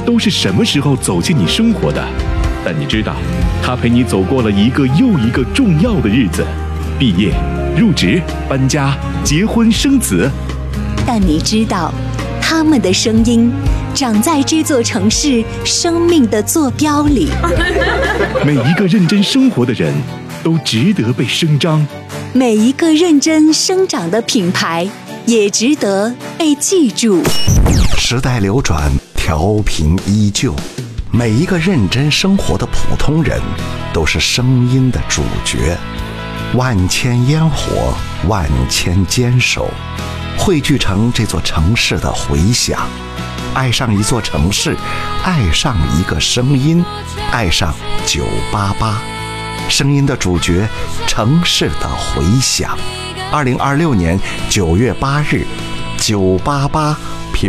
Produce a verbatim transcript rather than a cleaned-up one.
都是什么时候走进你生活的？但你知道，他陪你走过了一个又一个重要的日子，毕业、入职、搬家、结婚、生子。 但你知道，他们的声音长在这座城市生命的坐标里。 每一个认真生活的人，都值得被声张； 每一个认真生长的品牌，也值得被记住。 时代流转，调频依旧。每一个认真生活的普通人，都是声音的主角。万千烟火，万千坚守，汇聚成这座城市的回响。爱上一座城市，爱上一个声音，爱上九八八，声音的主角，城市的回响。二零二六年九月八日，九八八。